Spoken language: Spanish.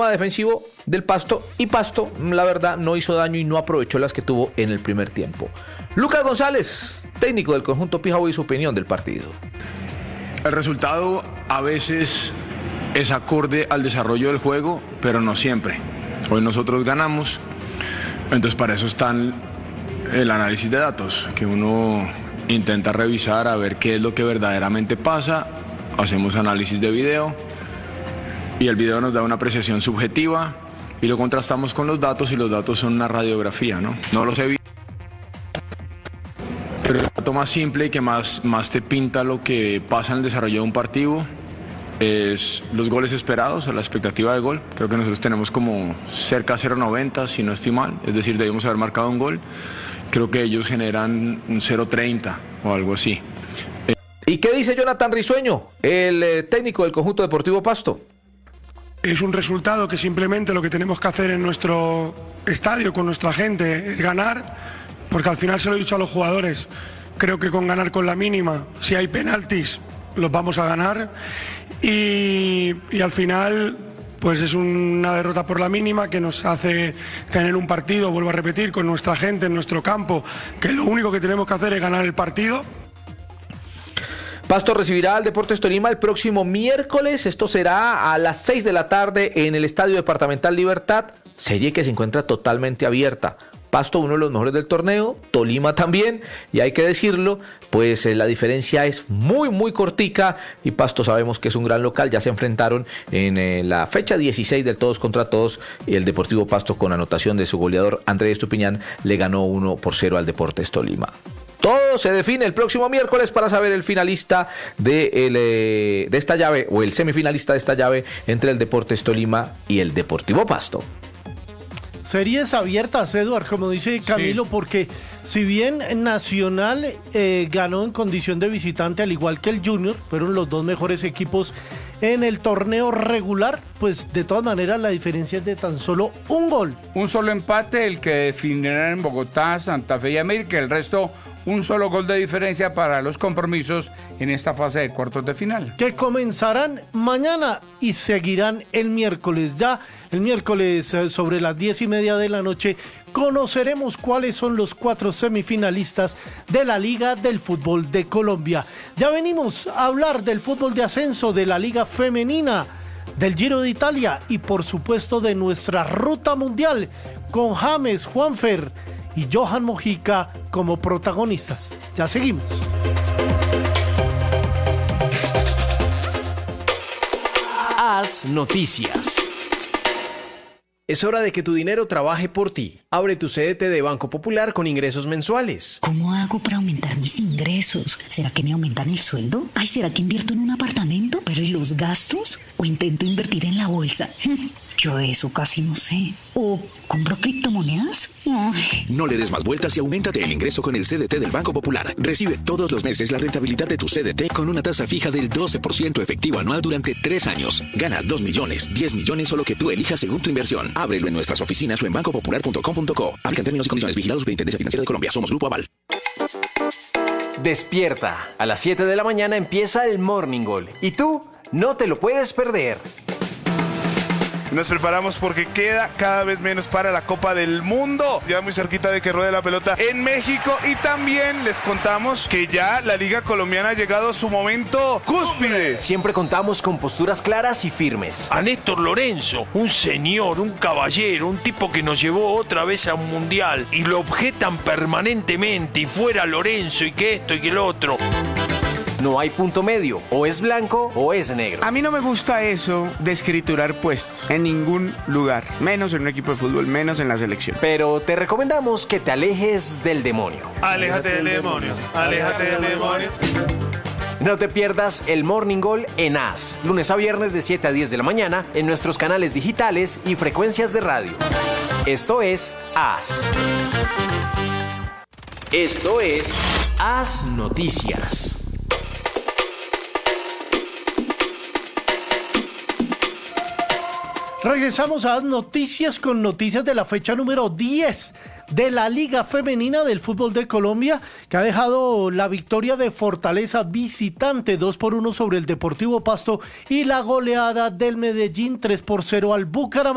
sistema defensivo del Pasto, y Pasto, la verdad, no hizo daño y no aprovechó las que tuvo en el primer tiempo. Lucas González, técnico del conjunto Pijao, y su opinión del partido. El resultado a veces es acorde al desarrollo del juego, pero no siempre. Hoy nosotros ganamos, entonces para eso están el análisis de datos, que uno intenta revisar a ver qué es lo que verdaderamente pasa. Hacemos análisis de video y el video nos da una apreciación subjetiva y lo contrastamos con los datos, y los datos son una radiografía, ¿no? No los he visto, pero el dato más simple y que más te pinta lo que pasa en el desarrollo de un partido es los goles esperados, a la expectativa de gol. Creo que nosotros tenemos como cerca a 0.90, si no estoy mal, es decir, debemos haber marcado un gol. Creo que ellos generan un 0.30 o algo así. ¿Y qué dice Jonathan Risueño, el técnico del conjunto Deportivo Pasto? Es un resultado que simplemente lo que tenemos que hacer en nuestro estadio, con nuestra gente, es ganar, porque al final se lo he dicho a los jugadores, creo que con ganar con la mínima, si hay penaltis, los vamos a ganar, y al final pues es una derrota por la mínima que nos hace tener un partido, vuelvo a repetir, con nuestra gente en nuestro campo, que lo único que tenemos que hacer es ganar el partido. Pasto recibirá al Deportes Tolima el próximo miércoles. Esto será a las 6 de la tarde en el Estadio Departamental Libertad, serie que se encuentra totalmente abierta. Pasto, uno de los mejores del torneo, Tolima también, y hay que decirlo, pues la diferencia es muy cortica, y Pasto sabemos que es un gran local. Ya se enfrentaron en la fecha 16 del todos contra todos, y el Deportivo Pasto, con anotación de su goleador Andrés Estupiñán, le ganó 1-0 al Deportes Tolima. Todo se define el próximo miércoles para saber el finalista de esta llave, o el semifinalista de esta llave, entre el Deportes Tolima y el Deportivo Pasto. Series abiertas, Eduard, como dice Camilo, sí. Porque si bien Nacional ganó en condición de visitante, al igual que el Junior, fueron los dos mejores equipos en el torneo regular, pues de todas maneras la diferencia es de tan solo un gol. Un solo empate, el que definirá en Bogotá, Santa Fe y América, el resto un solo gol de diferencia para los compromisos en esta fase de cuartos de final. Que comenzarán mañana y seguirán el miércoles. Ya el miércoles sobre las 10:30 de la noche conoceremos cuáles son los 4 semifinalistas de la Liga del Fútbol de Colombia. Ya venimos a hablar del fútbol de ascenso, de la Liga Femenina, del Giro de Italia y por supuesto de nuestra ruta mundial con James, Juanfer y Johan Mojica como protagonistas. Ya seguimos. Haz noticias. Es hora de que tu dinero trabaje por ti. Abre tu CDT de Banco Popular con ingresos mensuales. ¿Cómo hago para aumentar mis ingresos? ¿Será que me aumentan el sueldo? Ay, ¿será que invierto en un apartamento? ¿Pero y los gastos? ¿O intento invertir en la bolsa? Yo de eso casi no sé. ¿O compro criptomonedas? Ay. No le des más vueltas y auméntate el ingreso con el CDT del Banco Popular. Recibe todos los meses la rentabilidad de tu CDT con una tasa fija del 12% efectivo anual durante 3 años. Gana 2 millones, 10 millones o lo que tú elijas según tu inversión. Ábrelo en nuestras oficinas o en bancopopular.com.co. Aplican términos y condiciones. Vigilados Superintendencia Financiera de Colombia. Somos Grupo Aval. Despierta. A las 7 de la mañana empieza el Morning Goal. Y tú no te lo puedes perder. Nos preparamos porque queda cada vez menos para la Copa del Mundo. Ya muy cerquita de que ruede la pelota en México. Y también les contamos que ya la Liga Colombiana ha llegado a su momento cúspide. Siempre contamos con posturas claras y firmes. A Néstor Lorenzo, un señor, un caballero, un tipo que nos llevó otra vez a un mundial. Y lo objetan permanentemente. Y fuera Lorenzo y que esto y que lo otro. No hay punto medio, o es blanco o es negro. A mí no me gusta eso de escriturar puestos en ningún lugar, menos en un equipo de fútbol, menos en la selección. Pero te recomendamos que te alejes del demonio. Aléjate del demonio, aléjate del demonio. No te pierdas el Morning Goal en AS, lunes a viernes de 7 a 10 de la mañana en nuestros canales digitales y frecuencias de radio. Esto es AS. Esto es AS Noticias. Regresamos a noticias con noticias de la fecha número 10 de la Liga Femenina del Fútbol de Colombia, que ha dejado la victoria de Fortaleza visitante 2-1 sobre el Deportivo Pasto y la goleada del Medellín 3-0 al Bucaramanga.